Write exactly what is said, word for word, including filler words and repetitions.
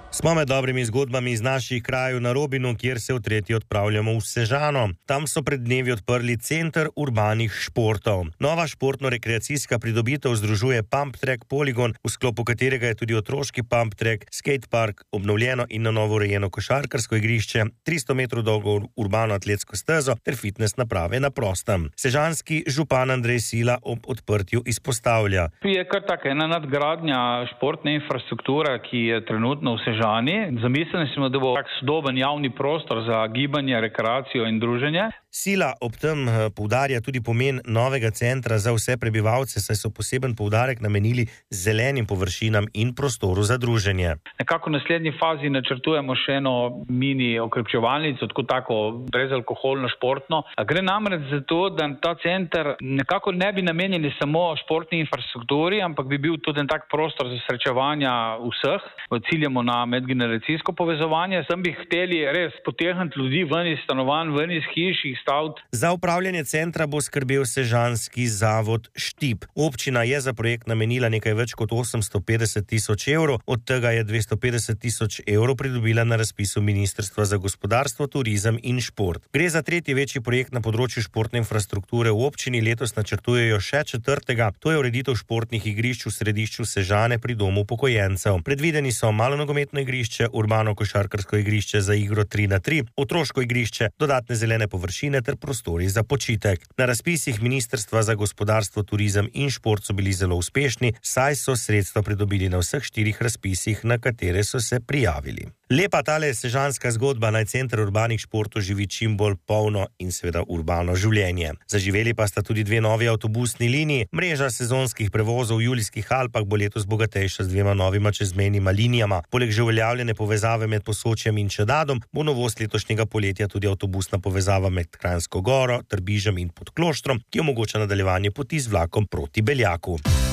Smo med dobrimi zgodbami iz naših krajev na Robinu, kjer se v tretji odpravljamo v Sežano. Tam so pred dnevi odprli center urbanih športov. Nova športno-rekreacijska pridobitev združuje Pump Track Poligon, v sklopu katerega je tudi otroški Pump Track, skatepark, obnovljeno in na novo urejeno košarkarsko igrišče, tristo metrov dolgo urbano atletsko stezo ter fitness naprave na prostem. Sežanski župan Andrej Sila ob odprtju izpostavlja. Je kar taka ena nadgradnja športne infrastrukture, ki je trenutno v Sežani. Zamislili smo, da bo tak sodoben javni prostor za gibanje, rekreacijo in druženje. Sila ob tem poudarja tudi pomen novega centra za vse prebivalce, saj so poseben poudarek namenili zelenim površinam in prostoru za druženje. Nekako v naslednji fazi načrtujemo še eno mini okrepčevalnico, tako tako brezalkoholno športno. Gre namreč za to, da ta center nekako ne bi namenjeni samo športni infrastrukturi, ampak bi bil tudi en tak prostor za srečevanja vseh. Ciljamo na medgeneracijsko povezovanje. Sem bi hteli res potegniti ljudi ven iz stanovanj, ven iz hiš, jih staviti. Za upravljanje centra bo skrbel sežanski zavod Štip. Občina je za projekt namenila nekaj več kot osemsto petdeset tisoč evrov, od tega je dvesto petdeset tisoč evrov pridobila na razpisu Ministrstva za gospodarstvo, turizem in šport. Gre za tretji večji projekt na področju športne infrastrukture v občini, letos načrtujejo še četrtega, to je ureditev športnih igrišč v središču Sežane pri domu upokojencev. Predvideni so malonogometno igrišče, urbano košarkarsko igrišče za igro tri na tri, otroško igrišče, dodatne zelene površine ter prostori za počitek. Na razpisih Ministrstva za gospodarstvo, turizem in šport so bili zelo uspešni, saj so sredstva pridobili na vseh štirih razpisih, na katere so se prijavili. Lepa tale sežanska zgodba, naj center urbanih športov živi čim bolj polno in seveda urbano življenje. Zaživeli pa sta tudi dve novi avtobusni liniji. Mreža sezonskih prevozov v Julijskih Alpah bo letos bogatejša z dvema novima čezmejnima linijama. Poleg že uveljavljene povezave med Posočjem in Čedadom bo novost letošnjega poletja tudi avtobusna povezava med Kranjsko Goro, Trbižem in Podkloštrom, ki omogoča nadaljevanje poti z vlakom proti Beljaku.